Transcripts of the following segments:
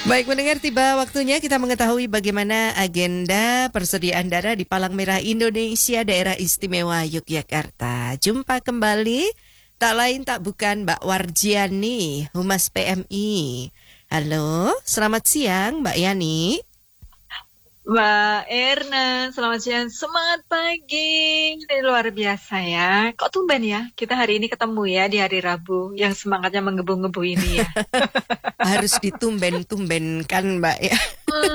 Baik mendengar, tiba waktunya kita mengetahui bagaimana agenda persediaan darah di Palang Merah Indonesia Daerah Istimewa Yogyakarta. Jumpa kembali, tak lain tak bukan Mbak Warjiani, Humas PMI. Halo, selamat siang Mbak Yani. Mbak Erna, selamat siang, semangat pagi. Ini luar biasa ya. Kok tumben ya, kita hari ini ketemu ya di hari Rabu yang semangatnya menggebu-gebu ini ya. Harus ditumben-tumbenkan Mbak ya.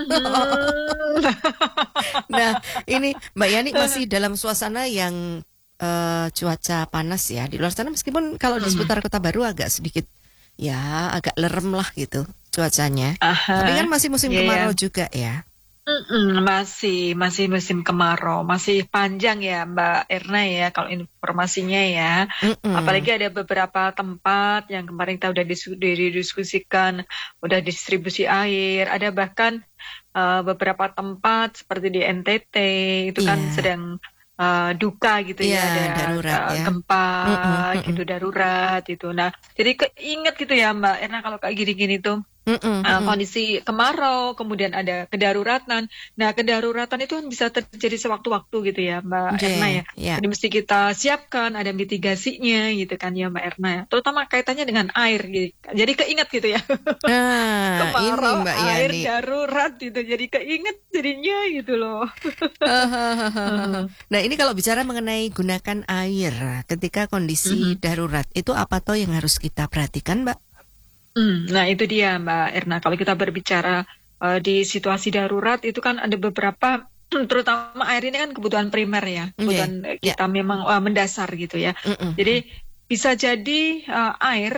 Nah, ini Mbak Yani masih dalam suasana yang cuaca panas ya. Di luar sana meskipun kalau di seputar Kota Baru agak sedikit ya agak lerem lah gitu cuacanya. Tapi kan masih musim kemarau juga ya. Masih musim kemarau, masih panjang ya Mbak Erna ya kalau informasinya ya. Apalagi ada beberapa tempat yang kemarin kita udah didiskusikan, udah distribusi air, ada bahkan beberapa tempat seperti di NTT itu kan sedang duka gitu ya, ada darurat ya. gempa gitu darurat itu. Nah, jadi keinget gitu ya Mbak Erna kalau kayak gini-gini tuh. Kondisi kemarau, kemudian ada kedaruratan. Nah, kedaruratan itu kan bisa terjadi sewaktu-waktu gitu ya, Mbak Erna ya. Jadi mesti kita siapkan, ada mitigasinya gitu kan ya, Mbak Erna ya. Terutama kaitannya dengan air gitu. Jadi keinget gitu ya. Kemarau, ini Mbak air Yani. darurat gitu. Jadi keinget jadinya gitu loh. Nah, ini kalau bicara mengenai gunakan air ketika kondisi darurat, itu apa toh yang harus kita perhatikan, Mbak? Nah itu dia Mbak Erna, kalau kita berbicara di situasi darurat itu kan ada beberapa, terutama air ini kan kebutuhan primer ya, kebutuhan kita memang mendasar gitu ya. Jadi bisa jadi air